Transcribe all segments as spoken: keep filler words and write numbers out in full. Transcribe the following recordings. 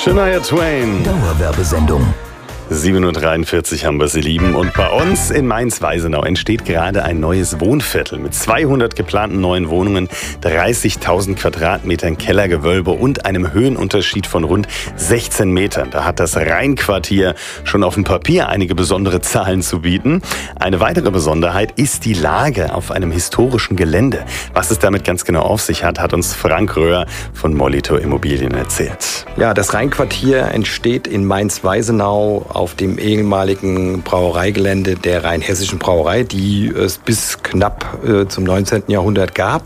Shania Twain. Dauerwerbesendung. sieben Uhr dreiundvierzig haben wir sie lieben. Und bei uns in Mainz-Weisenau entsteht gerade ein neues Wohnviertel mit zweihundert geplanten neuen Wohnungen, dreißigtausend Quadratmetern Kellergewölbe und einem Höhenunterschied von rund sechzehn Metern. Da hat das Rheinquartier schon auf dem Papier einige besondere Zahlen zu bieten. Eine weitere Besonderheit ist die Lage auf einem historischen Gelände. Was es damit ganz genau auf sich hat, hat uns Frank Röhr von Molitor Immobilien erzählt. Ja, das Rheinquartier entsteht in Mainz-Weisenau auf dem ehemaligen Brauereigelände der Rheinhessischen Brauerei, die es bis knapp äh, zum neunzehnten Jahrhundert gab.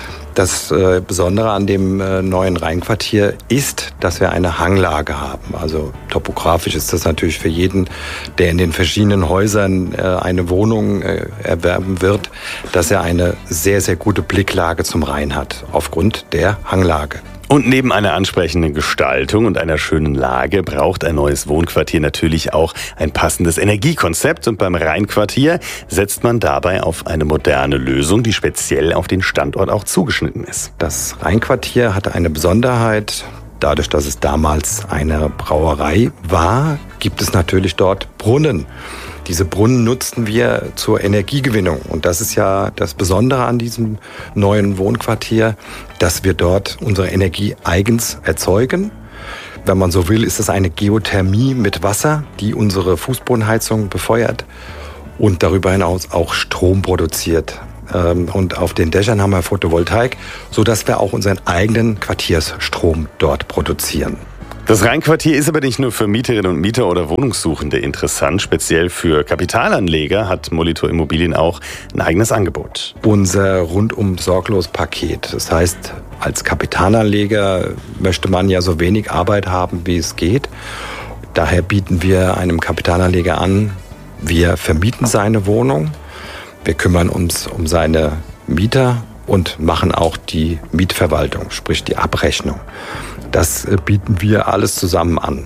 Das äh, Besondere an dem äh, neuen Rheinquartier ist, dass wir eine Hanglage haben. Also topografisch ist das natürlich für jeden, der in den verschiedenen Häusern äh, eine Wohnung äh, erwerben wird, dass er eine sehr, sehr gute Blicklage zum Rhein hat, aufgrund der Hanglage. Und neben einer ansprechenden Gestaltung und einer schönen Lage braucht ein neues Wohnquartier natürlich auch ein passendes Energiekonzept. Und beim Rheinquartier setzt man dabei auf eine moderne Lösung, die speziell auf den Standort auch zugeschnitten ist. Das Rheinquartier hatte eine Besonderheit. Dadurch, dass es damals eine Brauerei war, gibt es natürlich dort Brunnen. Diese Brunnen nutzten wir zur Energiegewinnung. Und das ist ja das Besondere an diesem neuen Wohnquartier, dass wir dort unsere Energie eigens erzeugen. Wenn man so will, ist es eine Geothermie mit Wasser, die unsere Fußbodenheizung befeuert und darüber hinaus auch Strom produziert. Und auf den Dächern haben wir Photovoltaik, sodass wir auch unseren eigenen Quartiersstrom dort produzieren. Das Rheinquartier ist aber nicht nur für Mieterinnen und Mieter oder Wohnungssuchende interessant. Speziell für Kapitalanleger hat Molitor Immobilien auch ein eigenes Angebot. Unser rundum sorglos Paket. Das heißt, als Kapitalanleger möchte man ja so wenig Arbeit haben, wie es geht. Daher bieten wir einem Kapitalanleger an, wir vermieten seine Wohnung, wir kümmern uns um seine Mieter und machen auch die Mietverwaltung, sprich die Abrechnung. Das bieten wir alles zusammen an.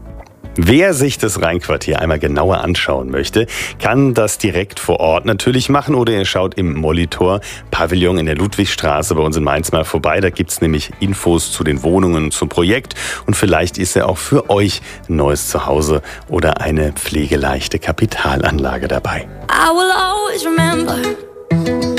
Wer sich das Rheinquartier einmal genauer anschauen möchte, kann das direkt vor Ort natürlich machen oder ihr schaut im Molitor Pavillon in der Ludwigstraße bei uns in Mainz mal vorbei. Da gibt's nämlich Infos zu den Wohnungen, zum Projekt und vielleicht ist ja auch für euch ein neues Zuhause oder eine pflegeleichte Kapitalanlage dabei. I will always remember